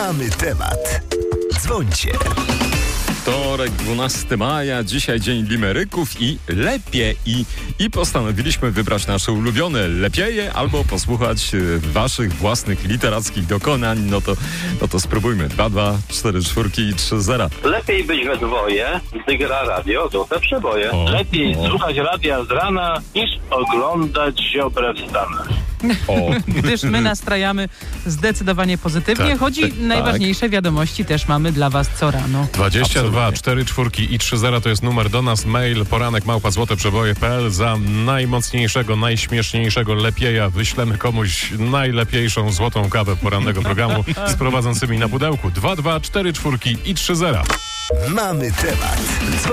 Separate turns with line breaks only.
Mamy temat. Dzwońcie.
Wtorek, 12 maja, dzisiaj dzień limeryków i lepie. I postanowiliśmy wybrać nasze ulubione lepieje albo posłuchać waszych własnych literackich dokonań. No to spróbujmy. 2, 2, 4, 4 i 3, 0.
Lepiej być we dwoje, gdy gra radio, złote przeboje. Lepiej słuchać radia z rana, niż oglądać Ziobrę w Stanach.
Gdyż my nastrajamy zdecydowanie pozytywnie,
Tak,
choć
tak.
najważniejsze wiadomości też mamy dla was co rano.
22 4 4 i 3 0 to jest numer do nas. Mail poranek@złoteprzeboje.pl. Za najmocniejszego, najśmieszniejszego lepieja wyślemy komuś najlepiejszą złotą kawę porannego programu z prowadzącymi na pudełku. 2 2 4 4 i 3 0.
Mamy temat.